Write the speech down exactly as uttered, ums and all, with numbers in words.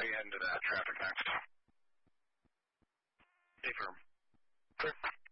Are you heading to that traffic next? Stay firm. Sure.